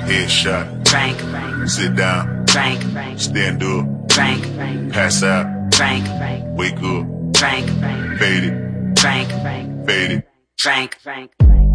Headshot. Drank. Sit down. Drank. Stand up. Drank. Pass out. Drank. Wake up. Drank. Fade it. Drank. Fade it. Drank.